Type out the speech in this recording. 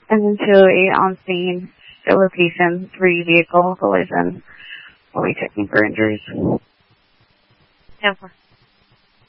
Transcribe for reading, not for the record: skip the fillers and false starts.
And then 208 on scene, the location, 3-vehicle collision. We'll be checking for injuries. 10-4.